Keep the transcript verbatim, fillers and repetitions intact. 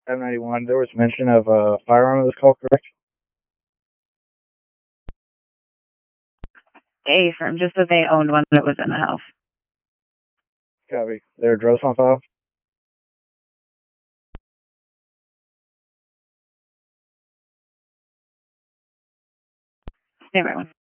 seven ninety-one, there was mention of a firearm that was called, correct? A firm, just that they owned one that was in the house. Copy. Their address on file? Same right one.